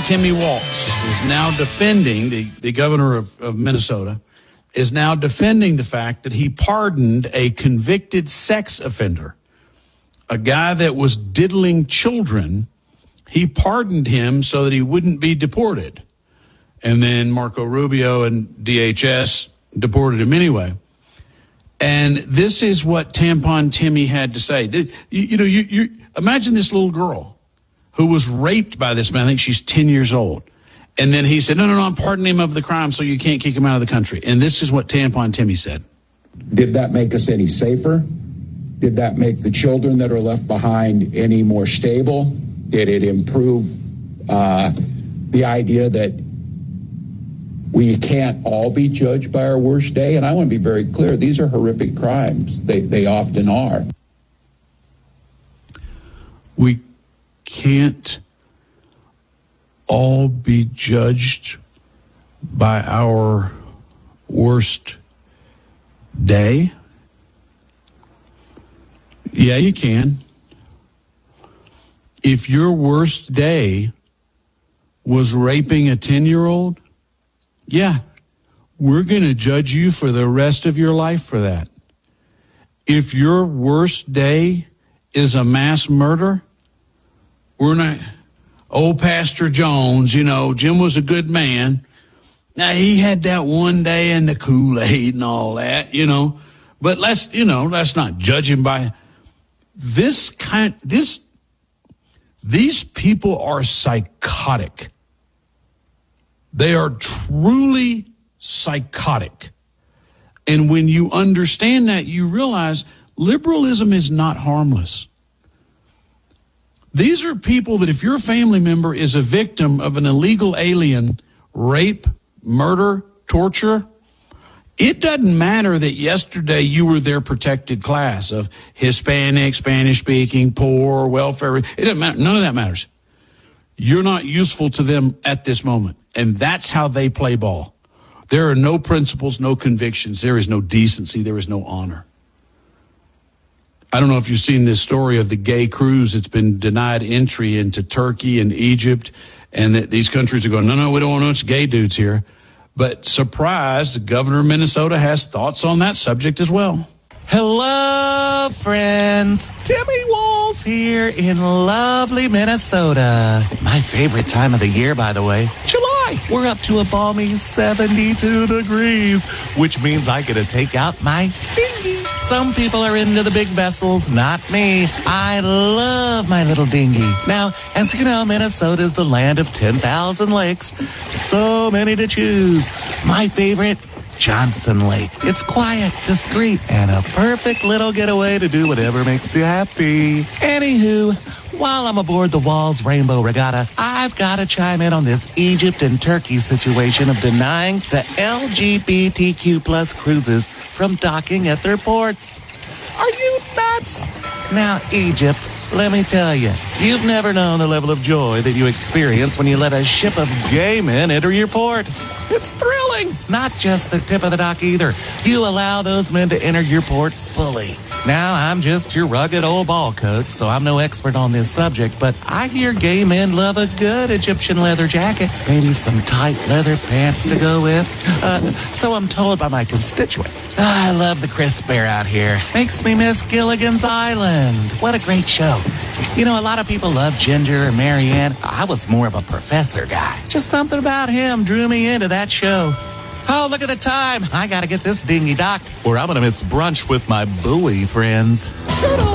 Timmy Walz is now defending, the governor of Minnesota, is now defending the fact that he pardoned a convicted sex offender, a guy that was diddling children. He pardoned him so that he wouldn't be deported. And then Marco Rubio and DHS deported him anyway. And this is what Tampon Timmy had to say. You imagine this little girl who was raped by this man. I think she's 10 years old. And then he said, no, I'm pardoning him of the crime so you can't kick him out of the country. And this is what Tampon Timmy said. Did that make us any safer? Did that make the children that are left behind any more stable? Did it improve the idea that we can't all be judged by our worst day? And I want to be very clear, these are horrific crimes. They often are. We can't all be judged by our worst day? Yeah, you can. If your worst day was raping a 10-year-old, yeah, we're going to judge you for the rest of your life for that. If your worst day is a mass murder, we're not... Old Pastor Jones, Jim was a good man. Now, he had that one day in the Kool-Aid and all that, But let's not judge him by these people are psychotic. They are truly psychotic. And when you understand that, you realize liberalism is not harmless. These are people that if your family member is a victim of an illegal alien, rape, murder, torture, it doesn't matter that yesterday you were their protected class of Hispanic, Spanish-speaking, poor, welfare. It doesn't matter. None of that matters. You're not useful to them at this moment. And that's how they play ball. There are no principles, no convictions. There is no decency. There is no honor. I don't know if you've seen this story of the gay cruise that's been denied entry into Turkey and Egypt, and that these countries are going, no, we don't want much gay dudes here. But surprise, the governor of Minnesota has thoughts on that subject as well. Hello, friends. Timmy Walz here in lovely Minnesota. My favorite time of the year, by the way. July. We're up to a balmy 72 degrees, which means I get to take out my dinghy. Some people are into the big vessels, not me. I love my little dinghy. Now, as you know, Minnesota is the land of 10,000 lakes. So many to choose. My favorite, Johnson Lake. It's quiet, discreet, and a perfect little getaway to do whatever makes you happy. Anywho, while I'm aboard the Walz Rainbow Regatta, I've got to chime in on this Egypt and Turkey situation of denying the LGBTQ plus cruises from docking at their ports. Are you nuts? Now, Egypt, let me tell you, you've never known the level of joy that you experience when you let a ship of gay men enter your port. It's thrilling. Not just the tip of the dock either. You allow those men to enter your port fully. Now, I'm just your rugged old ball coach, so I'm no expert on this subject, but I hear gay men love a good Egyptian leather jacket, maybe some tight leather pants to go with. So I'm told by my constituents. I love the crisp air out here. Makes me miss Gilligan's Island. What a great show. A lot of people love Ginger and Marianne. I was more of a professor guy. Just something about him drew me into that show. Oh, look at the time. I got to get this dinghy docked, or I'm going to miss brunch with my buoy friends. Toodles!